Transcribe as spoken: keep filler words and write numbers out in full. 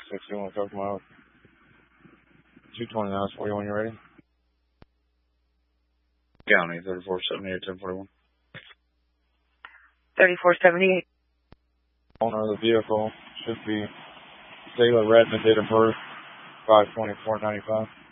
sixty-one, Coke Miles. two twenty-nine, forty-one, you ready? County, thirty-four seventy-eight, ten forty-one. thirty-four seventy-eight. Owner of the vehicle should be Taylor Redmond, date of birth, five twenty-four ninety-five.